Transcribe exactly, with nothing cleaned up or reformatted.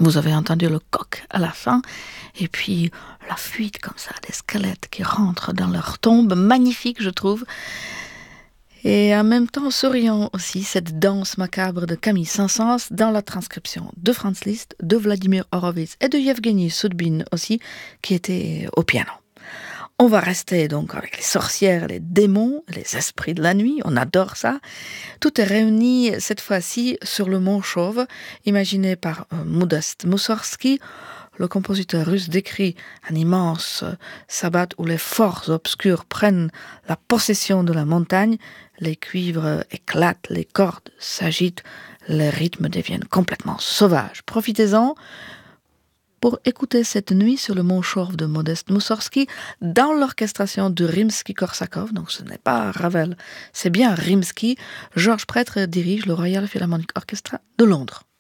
Vous avez entendu le coq à la fin, et puis la fuite comme ça, des squelettes qui rentrent dans leur tombe, magnifique je trouve. Et en même temps souriant aussi, cette danse macabre de Camille Saint-Saëns dans la transcription de Franz Liszt, de Vladimir Horowitz et de Yevgeny Sudbin aussi, qui était au piano. On va rester donc avec les sorcières, les démons, les esprits de la nuit, on adore ça. Tout est réuni cette fois-ci sur le Mont Chauve, imaginé par euh, Modest Moussorgsky. Le compositeur russe décrit un immense euh, sabbat où les forces obscures prennent la possession de la montagne, les cuivres éclatent, les cordes s'agitent, les rythmes deviennent complètement sauvages. Profitez-en pour écouter cette nuit sur le Mont Chauve de Modest Moussorgsky dans l'orchestration de Rimsky-Korsakov. Donc ce n'est pas Ravel, c'est bien Rimsky. Georges Prêtre dirige le Royal Philharmonic Orchestra de Londres.